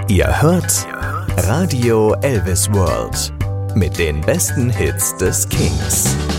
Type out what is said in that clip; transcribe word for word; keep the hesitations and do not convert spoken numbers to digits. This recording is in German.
Ihr hört Radio Elvis World mit den besten Hits des Kings.